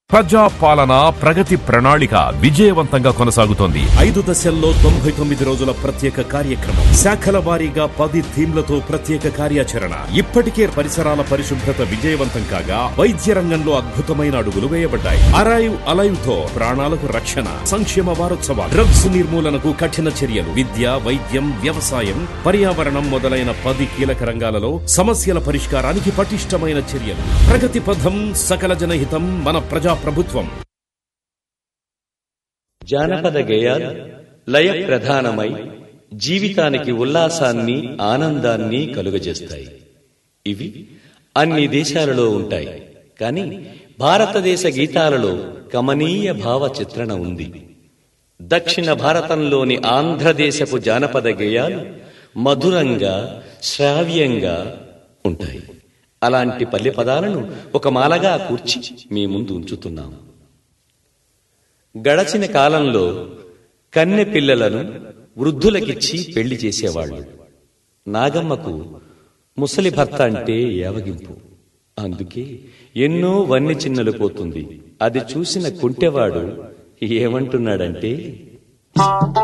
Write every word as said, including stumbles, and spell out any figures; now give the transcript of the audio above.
ప్రజా పాలన ప్రగతి ప్రణాళిక విజయవంతంగా కొనసాగుతోంది. ఐదు దశల్లో తొంభై తొమ్మిది రోజుల ప్రత్యేక కార్యక్రమం, శాఖల వారీగా పది థీమ్లతో ప్రత్యేక కార్యాచరణ. ఇప్పటికే పరిసరాల పరిశుభ్రత విజయవంతం కాగా వైద్య రంగంలో అద్భుతమైన అడుగులు వేయబడ్డాయి. అరైవ్ అలైవ్ తో ప్రాణాలకు రక్షణ. సంక్షేమ వారోత్సవాలు, డ్రగ్స్ నిర్మూలనకు కఠిన చర్యలు, విద్య, వైద్యం, వ్యవసాయం, పర్యావరణం మొదలైన పది కీలక రంగాలలో సమస్యల పరిష్కారానికి పటిష్టమైన చర్యలు. ప్రగతి పథం, సకల జనహితం, మన ప్రజా ప్రభుత్వం. జానపద గేయాలు లయ ప్రధానమై జీవితానికి ఉల్లాసాన్ని, ఆనందాన్ని కలుగజేస్తాయి. ఇవి అన్ని దేశాలలో ఉంటాయి. కానీ భారతదేశ గీతాలలో కమనీయ భావ చిత్రణ ఉంది. దక్షిణ భారతంలోని ఆంధ్రదేశపు జానపద గేయాలు మధురంగా, శ్రావ్యంగా ఉంటాయి. అలాంటి పల్లె పదాలను ఒక మాలగా కూర్చి మీ ముందు ఉంచుతున్నాం. గడచిన కాలంలో కన్నె పిల్లలను వృద్ధులకిచ్చి పెళ్లి చేసేవాళ్లు. నాగమ్మకు ముసలి భర్త అంటే ఏవగింపు. అందుకే ఎన్నో వన్నె చిన్నలు పోతుంది. అది చూసిన కుంటెవాడు ఏమంటున్నాడంటే,